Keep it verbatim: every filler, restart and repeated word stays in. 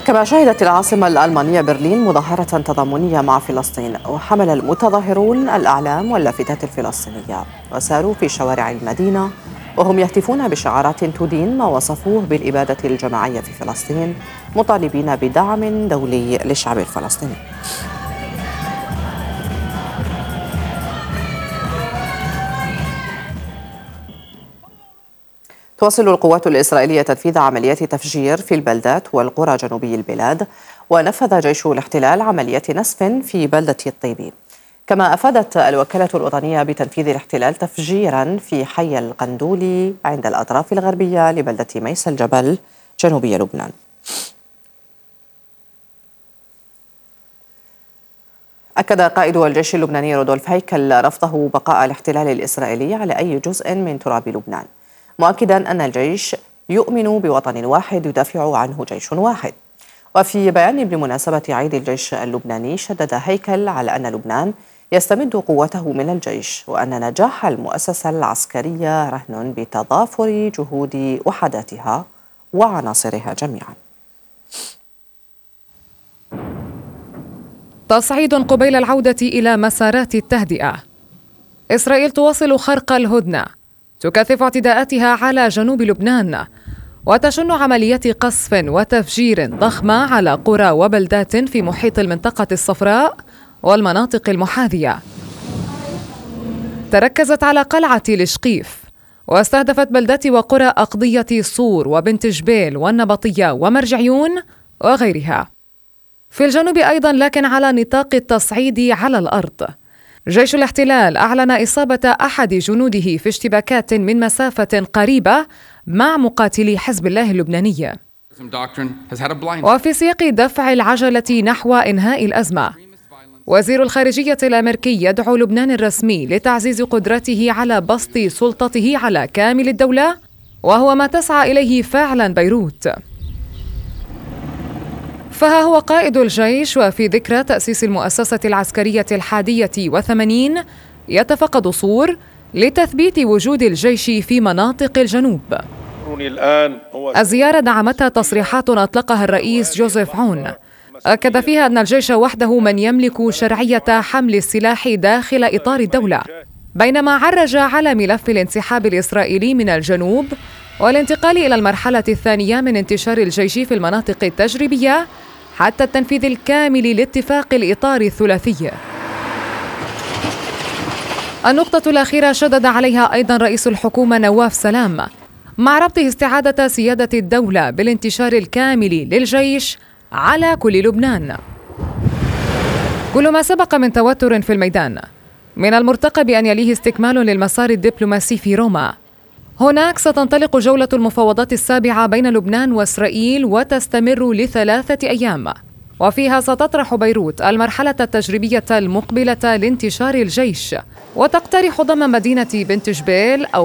كما شهدت العاصمة الألمانية برلين مظاهرة تضامنية مع فلسطين، وحمل المتظاهرون الأعلام واللافتات الفلسطينية وساروا في شوارع المدينة وهم يهتفون بشعارات تدين ما وصفوه بالإبادة الجماعية في فلسطين، مطالبين بدعم دولي للشعب الفلسطيني. تواصل القوات الإسرائيلية تنفيذ عمليات تفجير في البلدات والقرى جنوبي البلاد، ونفذ جيش الاحتلال عمليات نسف في بلدة الطيبي. كما أفادت الوكالة الوطنية بتنفيذ الاحتلال تفجيرا في حي القندولي عند الأطراف الغربية لبلدة ميس الجبل جنوبي لبنان. أكد قائد الجيش اللبناني رودولف هيكل رفضه بقاء الاحتلال الإسرائيلي على أي جزء من تراب لبنان، مؤكدا أن الجيش يؤمن بوطن واحد يدافع عنه جيش واحد. وفي بيان بمناسبة عيد الجيش اللبناني شدد هيكل على أن لبنان يستمد قوته من الجيش، وأن نجاح المؤسسة العسكرية رهن بتضافر جهود وحداتها وعناصرها جميعا. تصعيد قبيل العودة إلى مسارات التهدئة. إسرائيل تواصل خرق الهدنة، تكثف اعتداءاتها على جنوب لبنان، وتشن عمليات قصف وتفجير ضخمة على قرى وبلدات في محيط المنطقة الصفراء والمناطق المحاذية. تركزت على قلعة الشقيف، واستهدفت بلدات وقرى أقضية صور وبنت جبيل والنبطية ومرجعيون وغيرها. في الجنوب أيضا، لكن على نطاق التصعيد على الأرض. جيش الاحتلال أعلن إصابة أحد جنوده في اشتباكات من مسافة قريبة مع مقاتلي حزب الله اللبناني. وفي سياق دفع العجلة نحو إنهاء الأزمة، وزير الخارجية الأمريكي يدعو لبنان الرسمي لتعزيز قدرته على بسط سلطته على كامل الدولة، وهو ما تسعى إليه فعلا بيروت. فها هو قائد الجيش وفي ذكرى تأسيس المؤسسة العسكرية الحادية وثمانين يتفقد صور لتثبيت وجود الجيش في مناطق الجنوب. الزيارة دعمتها تصريحات أطلقها الرئيس جوزيف عون، أكد فيها أن الجيش وحده من يملك شرعية حمل السلاح داخل إطار الدولة، بينما عرج على ملف الانسحاب الإسرائيلي من الجنوب والانتقال إلى المرحلة الثانية من انتشار الجيش في المناطق التجريبية حتى التنفيذ الكامل لاتفاق الإطار الثلاثي. النقطة الأخيرة شدد عليها أيضا رئيس الحكومة نواف سلام، مع ربطه استعادة سيادة الدولة بالانتشار الكامل للجيش على كل لبنان. كل ما سبق من توتر في الميدان من المرتقب أن يليه استكمال للمسار الدبلوماسي في روما. هناك ستنطلق جولة المفاوضات السابعة بين لبنان وإسرائيل وتستمر لثلاثة أيام، وفيها ستطرح بيروت المرحلة التجريبية المقبلة لانتشار الجيش، وتقترح ضم مدينة بنت جبيل أو